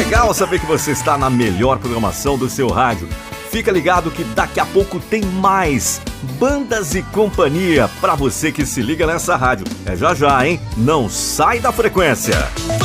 legal saber que você está na melhor programação do seu rádio. Fica ligado que daqui a pouco tem mais Bandas e Companhia para você que se liga nessa rádio. É já já, hein? Não sai da frequência.